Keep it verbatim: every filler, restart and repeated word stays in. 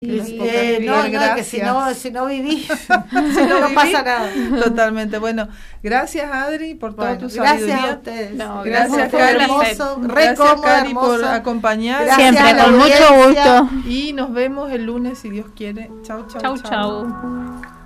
Eh, no, no, que si no, si no vivís, si no, no viví, pasa nada. Totalmente. Bueno, gracias Adri por toda bueno, tu sabiduría. Gracias a ustedes. No, gracias, gracias Cari, hermoso, re gracias cómodo, Cari hermoso. por acompañar. Siempre, con mucho gusto. Y nos vemos el lunes si Dios quiere. Chau, chau, Chau, chau. chau.